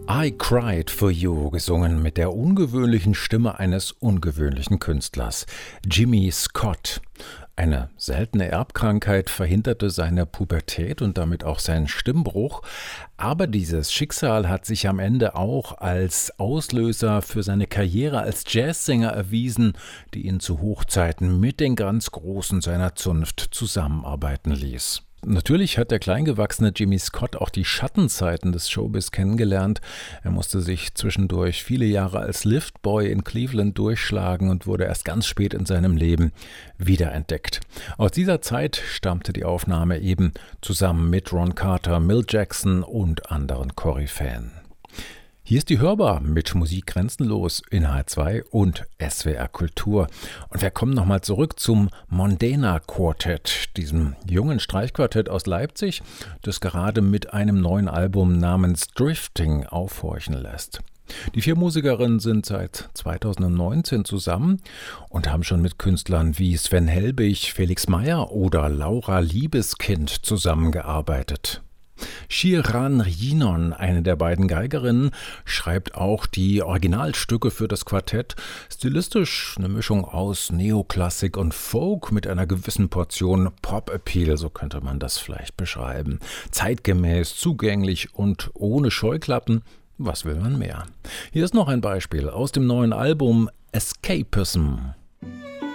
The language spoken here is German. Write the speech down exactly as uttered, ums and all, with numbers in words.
I Cried for You, gesungen mit der ungewöhnlichen Stimme eines ungewöhnlichen Künstlers, Jimmy Scott. Eine seltene Erbkrankheit verhinderte seine Pubertät und damit auch seinen Stimmbruch, aber dieses Schicksal hat sich am Ende auch als Auslöser für seine Karriere als Jazzsänger erwiesen, die ihn zu Hochzeiten mit den ganz Großen seiner Zunft zusammenarbeiten ließ. Natürlich hat der kleingewachsene Jimmy Scott auch die Schattenzeiten des Showbiz kennengelernt. Er musste sich zwischendurch viele Jahre als Liftboy in Cleveland durchschlagen und wurde erst ganz spät in seinem Leben wiederentdeckt. Aus dieser Zeit stammte die Aufnahme eben zusammen mit Ron Carter, Milt Jackson und anderen Koryphäen. Hier ist die Hörbar mit Musik grenzenlos in H zwei und S W R Kultur. Und wir kommen nochmal zurück zum Mondena Quartet, diesem jungen Streichquartett aus Leipzig, das gerade mit einem neuen Album namens Drifting aufhorchen lässt. Die vier Musikerinnen sind seit zweitausendneunzehn zusammen und haben schon mit Künstlern wie Sven Helbig, Felix Meyer oder Laura Liebeskind zusammengearbeitet. Shiran Yinon, eine der beiden Geigerinnen, schreibt auch die Originalstücke für das Quartett. Stilistisch eine Mischung aus Neoklassik und Folk mit einer gewissen Portion Pop-Appeal, so könnte man das vielleicht beschreiben. Zeitgemäß, zugänglich und ohne Scheuklappen. Was will man mehr? Hier ist noch ein Beispiel aus dem neuen Album Escapism.